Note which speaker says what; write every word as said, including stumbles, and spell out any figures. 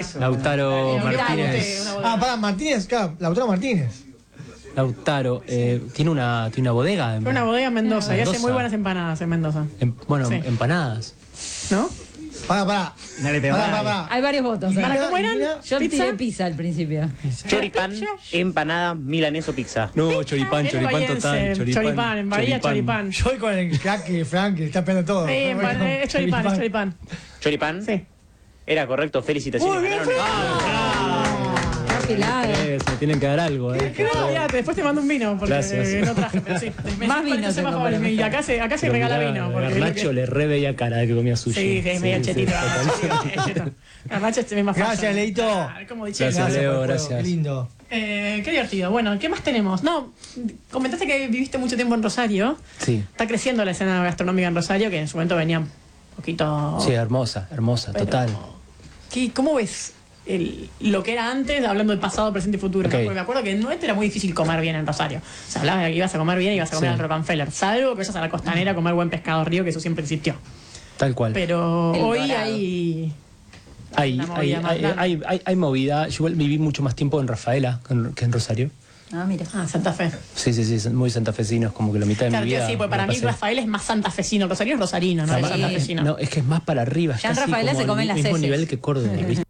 Speaker 1: Lautaro
Speaker 2: Lautaro.
Speaker 1: Martínez.
Speaker 2: Ah, pará, Martínez, claro, Lautaro Martínez.
Speaker 1: Lautaro, eh, tiene una tiene una bodega en,
Speaker 3: Una bodega en Mendoza, y hace
Speaker 1: Mendoza.
Speaker 3: muy buenas empanadas en Mendoza.
Speaker 1: en- bueno,
Speaker 3: Sí.
Speaker 1: empanadas.
Speaker 3: ¿No?
Speaker 2: Pará, pará.
Speaker 4: No le pegó
Speaker 2: Pará,
Speaker 4: a
Speaker 2: pará,
Speaker 4: nadie.
Speaker 2: pará.
Speaker 5: Hay varios votos. ¿eh?
Speaker 3: ¿Para cómo eran?
Speaker 5: Yo
Speaker 3: ¿Pizza?
Speaker 5: tiré pizza al principio.
Speaker 4: Choripán, empanada, milaneso, pizza.
Speaker 1: No, choripán,
Speaker 3: Es
Speaker 1: choripán
Speaker 3: bahiense,
Speaker 1: total, choripán.
Speaker 3: Choripán, en Bahía choripán. Sí,
Speaker 2: Yo voy con el crack que Frank, que está pegando todo.
Speaker 3: empan- es choripán, es choripán.
Speaker 4: Choripán.
Speaker 3: Sí.
Speaker 4: Era correcto, felicitaciones.
Speaker 3: Muy bien,
Speaker 4: Ganaron.
Speaker 5: Afilado.
Speaker 1: Eh, se me tienen que dar algo, eh.
Speaker 3: No, olvídate, después te mando un vino, porque
Speaker 1: Gracias.
Speaker 3: eh, no traje, pero sí. Me-
Speaker 5: Más
Speaker 3: me-
Speaker 5: vino
Speaker 3: parece
Speaker 5: tengo
Speaker 3: más
Speaker 5: para
Speaker 3: fácil. Y acá se, acá se
Speaker 1: Pero
Speaker 3: regala
Speaker 1: mirá,
Speaker 3: vino. Porque
Speaker 1: Garnacho le re veía cara de que comía sushi.
Speaker 3: Sí, sí, es medio chetito. Garnacho es más fácil.
Speaker 2: Gracias, Leito.
Speaker 3: Ah, como dice.
Speaker 1: Gracias,
Speaker 2: Gracias,
Speaker 1: Leo,
Speaker 2: por el juego,
Speaker 1: gracias.
Speaker 2: Qué lindo.
Speaker 3: Eh, qué divertido. Bueno, ¿qué más tenemos? No, comentaste que viviste mucho tiempo en Rosario.
Speaker 1: Sí.
Speaker 3: Está creciendo la escena gastronómica en Rosario, que en su momento venía un poquito...
Speaker 1: Sí, hermosa, hermosa,
Speaker 3: Pero,
Speaker 1: total.
Speaker 3: ¿qué- ¿Cómo ves el- lo que era antes, hablando de pasado, presente y futuro? ¿no?
Speaker 1: Ok.
Speaker 3: Porque me acuerdo que no era muy difícil comer bien en Rosario. O sea, hablaba de que ibas a comer bien y ibas a comer
Speaker 1: Sí.
Speaker 3: al Rockefeller. Salvo que vayas a la costanera a comer buen pescado río, que eso siempre existió.
Speaker 1: Tal cual.
Speaker 3: Pero
Speaker 5: El
Speaker 3: hoy
Speaker 5: Dorado.
Speaker 3: hay...
Speaker 1: Hay,
Speaker 3: Una
Speaker 1: hay,
Speaker 3: movida más
Speaker 1: hay,
Speaker 3: grande.
Speaker 1: hay, hay- hay movida. Yo igual viví mucho más tiempo en Rafaela que en, que en Rosario.
Speaker 5: Ah, mira.
Speaker 3: Ah, Santa Fe.
Speaker 1: Sí, sí, sí, son muy santafesinos, como que la mitad de
Speaker 3: Claro,
Speaker 1: mi
Speaker 3: tío,
Speaker 1: vida.
Speaker 3: sí, porque para
Speaker 1: la
Speaker 3: mí
Speaker 1: pasé.
Speaker 3: Rafael es más santafesino. Rosario es rosarino, no
Speaker 1: Además,
Speaker 3: es santafesino.
Speaker 1: no, es que es más para arriba. Es
Speaker 5: Ya en
Speaker 1: casi
Speaker 5: Rafaela
Speaker 1: como
Speaker 5: se comen
Speaker 1: el
Speaker 5: las
Speaker 1: mismo
Speaker 5: heces.
Speaker 1: nivel que Córdoba, ¿viste?